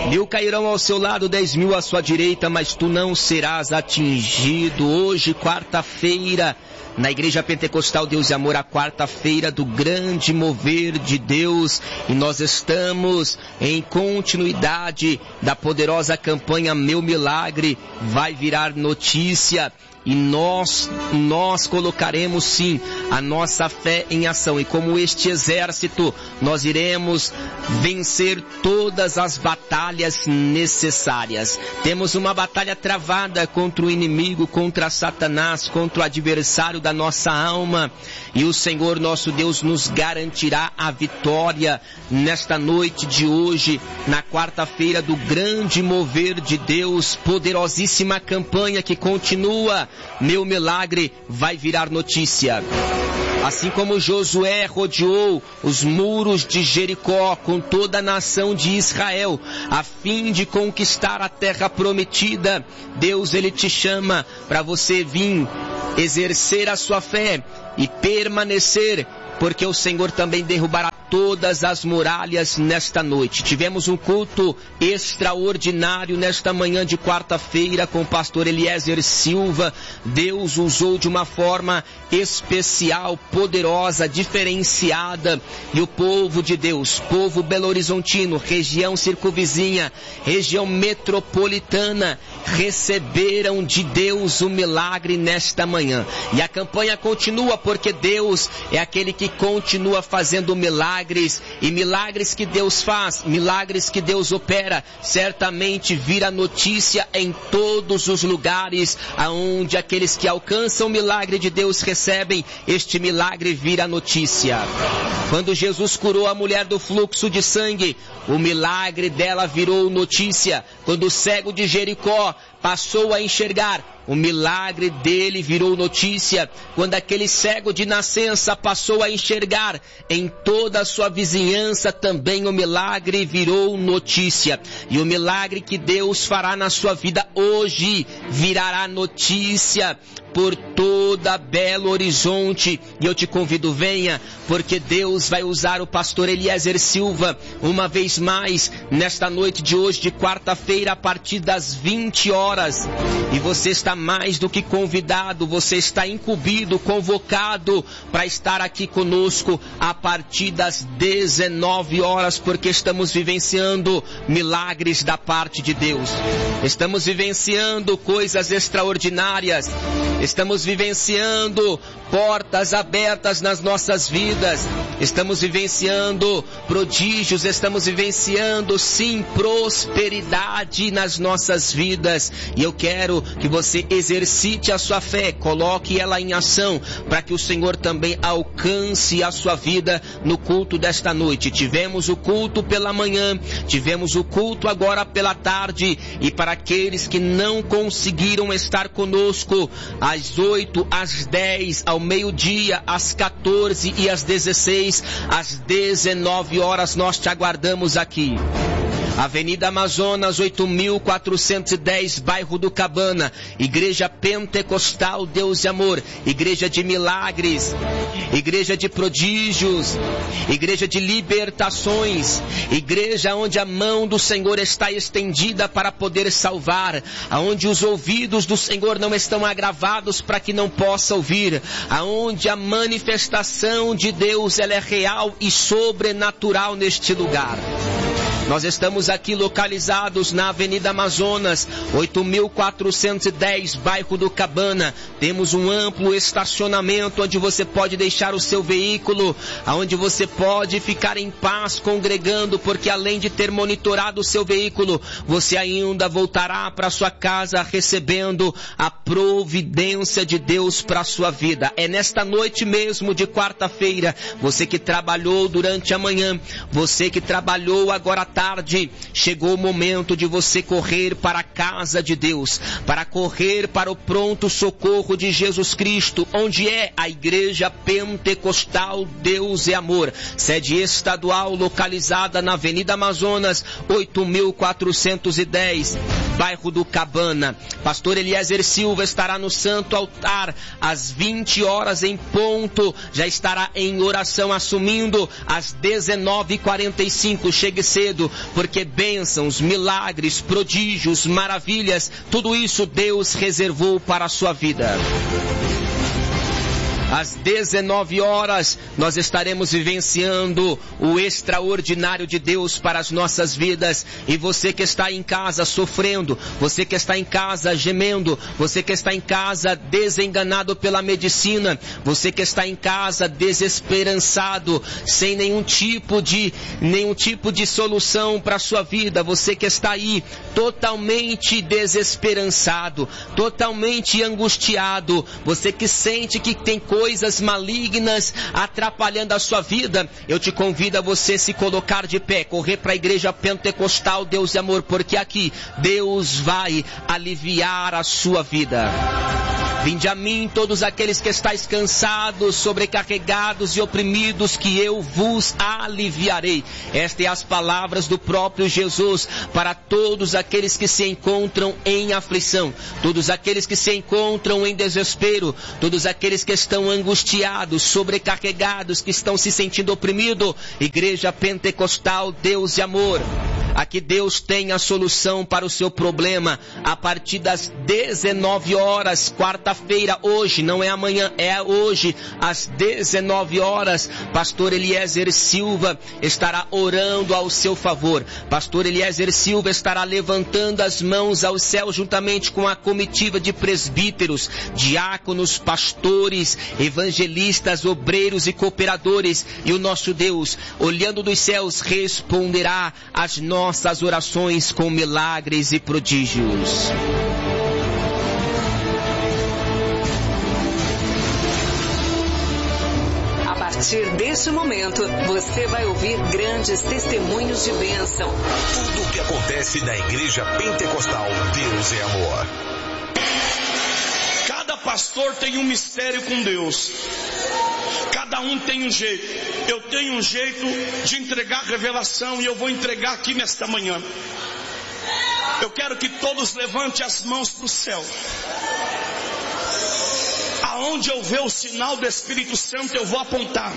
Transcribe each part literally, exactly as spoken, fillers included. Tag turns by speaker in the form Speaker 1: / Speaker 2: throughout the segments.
Speaker 1: Mil cairão ao seu lado, dez mil à sua direita, mas tu não serás atingido. Hoje, quarta-feira, na Igreja Pentecostal Deus e Amor, a quarta-feira do grande mover de Deus, e nós estamos em continuidade da poderosa campanha Meu Milagre Vai Virar Notícia. E nós, nós colocaremos sim a nossa fé em ação. E como este exército, nós iremos vencer todas as batalhas necessárias. Temos uma batalha travada contra o inimigo, contra Satanás, contra o adversário da nossa alma. E o Senhor nosso Deus nos garantirá a vitória nesta noite de hoje, na quarta-feira do grande mover de Deus. Poderosíssima campanha que continua. Meu milagre vai virar notícia. Assim como Josué rodeou os muros de Jericó com toda a nação de Israel, a fim de conquistar a terra prometida, Deus, Ele te chama para você vir exercer a sua fé e permanecer, porque o Senhor também derrubará todas as muralhas nesta noite. Tivemos um culto extraordinário nesta manhã de quarta-feira com o pastor Eliezer Silva. Deus usou de uma forma especial, poderosa, diferenciada, e o povo de Deus, povo belo-horizontino, região circunvizinha, região metropolitana, receberam de Deus o milagre nesta manhã. E a campanha continua, porque Deus é aquele que continua fazendo milagres. E milagres que Deus faz, milagres que Deus opera, certamente vira notícia em todos os lugares aonde aqueles que alcançam o milagre de Deus recebem, este milagre vira notícia. Quando Jesus curou a mulher do fluxo de sangue, o milagre dela virou notícia. Quando o cego de Jericó passou a enxergar, o milagre dele virou notícia. Quando aquele cego de nascença passou a enxergar, em toda a sua vizinhança também o milagre virou notícia. E o milagre que Deus fará na sua vida hoje virará notícia por toda Belo Horizonte. E eu te convido, venha, porque Deus vai usar o pastor Eliezer Silva uma vez mais nesta noite de hoje, de quarta-feira, a partir das vinte horas. E você está mais do que convidado, você está incumbido, convocado para estar aqui conosco a partir das dezenove horas, porque estamos vivenciando milagres da parte de Deus. Estamos vivenciando coisas extraordinárias. Estamos vivenciando portas abertas nas nossas vidas. Estamos vivenciando prodígios. Estamos vivenciando, sim, prosperidade nas nossas vidas. E eu quero que você exercite a sua fé, coloque ela em ação, para que o Senhor também alcance a sua vida no culto desta noite. Tivemos o culto pela manhã, tivemos o culto agora pela tarde, e para aqueles que não conseguiram estar conosco, às oito, às dez, ao meio-dia, às quatorze e às dezesseis, às dezenove horas, nós te aguardamos aqui. Avenida Amazonas, oito mil quatrocentos e dez, bairro do Cabana. Igreja Pentecostal Deus e Amor. Igreja de milagres. Igreja de prodígios. Igreja de libertações. Igreja onde a mão do Senhor está estendida para poder salvar. Aonde os ouvidos do Senhor não estão agravados para que não possa ouvir. Aonde a manifestação de Deus ela é real e sobrenatural neste lugar. Nós estamos aqui localizados na Avenida Amazonas, oito mil quatrocentos e dez, bairro do Cabana. Temos um amplo estacionamento onde você pode deixar o seu veículo, onde você pode ficar em paz congregando, porque além de ter monitorado o seu veículo, você ainda voltará para sua casa recebendo a providência de Deus para a sua vida. É nesta noite mesmo de quarta-feira, você que trabalhou durante a manhã, você que trabalhou agora à tarde, chegou o momento de você correr para a casa de Deus, para correr para o pronto socorro de Jesus Cristo, onde é a Igreja Pentecostal Deus e Amor, sede estadual localizada na Avenida Amazonas, oito mil quatrocentos e dez, bairro do Cabana. Pastor Eliezer Silva estará no Santo Altar às vinte horas em ponto, já estará em oração assumindo às dezenove e quarenta e cinco. Chegue cedo, sofrendo, porque bênçãos, milagres, prodígios, maravilhas, tudo isso Deus reservou para a sua vida. Às dezenove horas, nós estaremos vivenciando o extraordinário de Deus para as nossas vidas. E você que está em casa sofrendo, você que está em casa gemendo, você que está em casa desenganado pela medicina, você que está em casa desesperançado, sem nenhum tipo de, nenhum tipo de solução para a sua vida, você que está aí totalmente desesperançado, totalmente angustiado, você que sente que tem coisas malignas atrapalhando a sua vida, eu te convido a você se colocar de pé, correr para a igreja pentecostal Deus e Amor, porque aqui Deus vai aliviar a sua vida. Vinde a mim todos aqueles que estáis cansados, sobrecarregados e oprimidos, que eu vos aliviarei. Estas são as palavras do próprio Jesus para todos aqueles que se encontram em aflição, todos aqueles que se encontram em desespero, todos aqueles que estão angustiados, sobrecarregados, que estão se sentindo oprimidos. Igreja Pentecostal Deus e Amor. Aqui Deus tem a solução para o seu problema. A partir das dezenove horas, quarta-feira, hoje, não é amanhã, é hoje, às dezenove horas, Pastor Eliezer Silva estará orando ao seu favor. Pastor Eliezer Silva estará levantando as mãos ao céu juntamente com a comitiva de presbíteros, diáconos, pastores, evangelistas, obreiros e cooperadores. E o nosso Deus, olhando dos céus, responderá às nossas nossas orações com milagres e prodígios.
Speaker 2: A partir deste momento, você vai ouvir grandes testemunhos de bênção.
Speaker 3: Tudo o que acontece na Igreja Pentecostal Deus é Amor.
Speaker 4: Cada pastor tem um mistério com Deus. Cada um tem um jeito. Eu tenho um jeito de entregar revelação e eu vou entregar aqui nesta manhã. Eu quero que todos levantem as mãos para o céu. Aonde eu ver o sinal do Espírito Santo, eu vou apontar.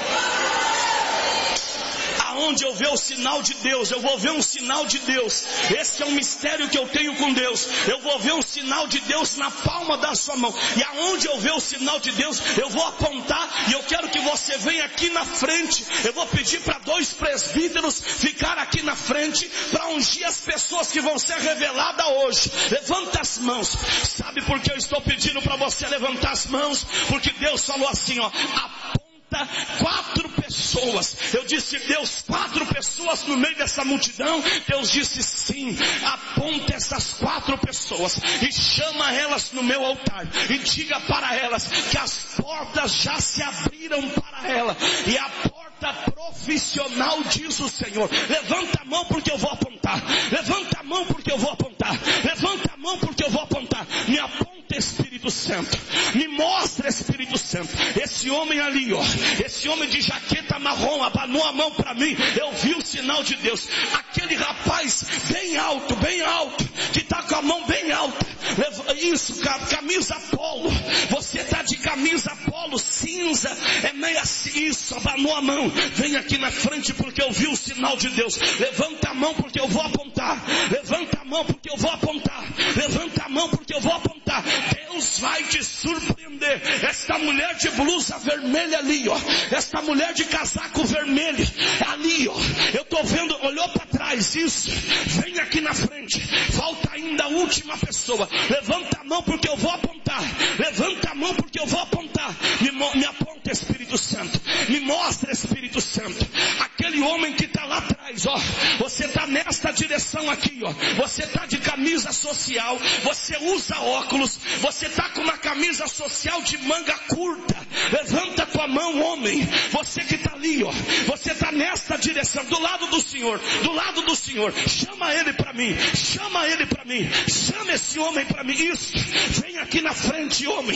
Speaker 4: Aonde eu ver o sinal de Deus, eu vou ver um sinal de Deus. Esse é um mistério que eu tenho com Deus. Eu vou ver um sinal de Deus na palma da sua mão. E aonde eu ver o sinal de Deus, eu vou apontar. E eu quero que você venha aqui na frente. Eu vou pedir para dois presbíteros ficar aqui na frente para ungir as pessoas que vão ser reveladas hoje. Levanta as mãos. Sabe por que eu estou pedindo para você levantar as mãos? Porque Deus falou assim, ó, aponta quatro pessoas. Eu disse, Deus, quatro pessoas no meio dessa multidão? Deus disse, sim, aponta essas quatro pessoas e chama elas no meu altar e diga para elas que as portas já se abriram para ela, e a porta profissional, diz o Senhor. Levanta a mão porque eu vou apontar. Levanta a mão porque eu vou apontar. Levanta a mão porque eu vou apontar. Me aponta, Espírito Santo. Me mostra, Espírito Santo. Esse homem ali, ó, esse homem de jaqueta marrom abanou a mão para mim. Eu vi o sinal de Deus. Aquele rapaz bem alto, bem alto, que está com a mão bem alta. Isso, camisa polo. Você está de camisa polo cinza, é meio assim. Isso, abanou a mão. Vem aqui na frente porque eu vi o sinal de Deus. Levanta a mão porque eu vou apontar. Levanta a mão porque eu vou apontar. Levanta a mão porque eu vou apontar. Deus vai te surpreender. Esta mulher de blusa vermelha ali, ó. Esta mulher de casaco vermelho ali, ó. Eu tô vendo, olhou para trás, isso. Vem aqui na frente. Falta ainda a última pessoa. Levanta a mão porque eu vou apontar. Levanta a mão porque eu vou apontar. Me, me aponta, Espírito Santo. Me mostra, Espírito Santo. Aquele homem que está lá atrás, ó. Você está nesta direção aqui, ó. Você está de camisa social. Você usa óculos. Você está com uma camisa social de manga curta. Levanta a tua mão, homem. Você que está ali, ó. Você está nesta direção, do lado do Senhor. Do lado do Senhor. Chama ele para mim. Chama ele para mim. Chama esse homem para mim. Isso. Vem aqui na frente, homem.